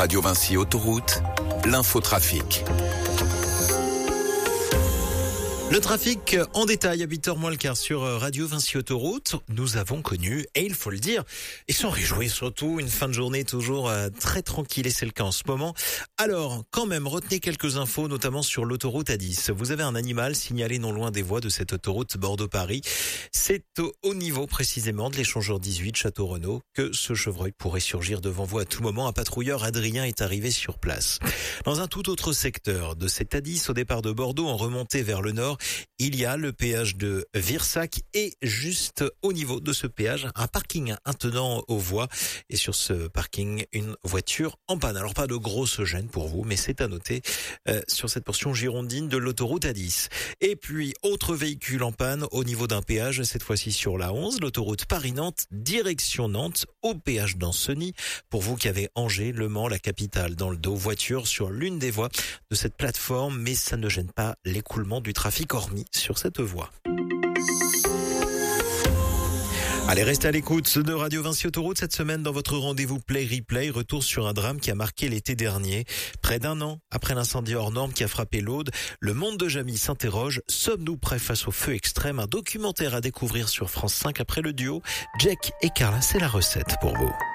Radio Vinci Autoroute, l'infotrafic. Le trafic en détail à 8h moins le quart sur Radio Vinci Autoroute. Nous avons connu, et il faut le dire, et s'en réjouir surtout, une fin de journée toujours très tranquille, et c'est le cas en ce moment. Alors, quand même, retenez quelques infos, notamment sur l'autoroute A10. Vous avez un animal signalé non loin des voies de cette autoroute Bordeaux-Paris. C'est au niveau précisément de l'échangeur 18 Château-Renaud que ce chevreuil pourrait surgir devant vous à tout moment. Un patrouilleur, Adrien, est arrivé sur place. Dans un tout autre secteur de cette A10, au départ de Bordeaux, en remontée vers le nord, il y a le péage de Virsac et juste au niveau de ce péage, un parking attenant aux voies. Et sur ce parking, une voiture en panne. Alors pas de grosse gêne pour vous, mais c'est à noter sur cette portion girondine de l'autoroute A10. Et puis, autre véhicule en panne au niveau d'un péage, cette fois-ci sur la 11, l'autoroute Paris-Nantes, direction Nantes, au péage d'Ancenis. Pour vous qui avez Angers, Le Mans, la capitale dans le dos, voiture sur l'une des voies de cette plateforme, mais ça ne gêne pas l'écoulement du trafic hormis sur cette voie. Allez, restez à l'écoute de Radio Vinci Autoroute cette semaine dans votre rendez-vous Play Replay. Retour sur un drame qui a marqué l'été dernier. Près d'un an après l'incendie hors norme qui a frappé l'Aude, le monde de Jamie s'interroge. Sommes-nous prêts face au feu extrême? Un documentaire à découvrir sur France 5 après le duo Jack et Carla. C'est la recette pour vous.